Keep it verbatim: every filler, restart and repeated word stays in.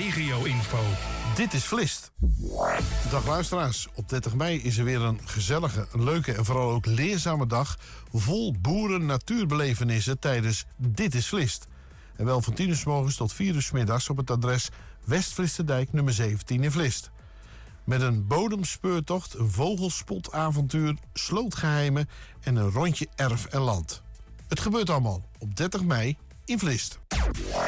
regio-info. Dit is Vlist. Dag luisteraars. Op dertig mei is er weer een gezellige, leuke en vooral ook leerzame dag vol boeren-natuurbelevenissen tijdens Dit is Vlist. En wel van tien uur 's morgens tot vier uur 's middags op het adres West-Vlisterdijk nummer zeventien in Vlist. Met een bodemspeurtocht, een vogelspotavontuur, slootgeheimen en een rondje erf en land. Het gebeurt allemaal op dertig mei in Vlist.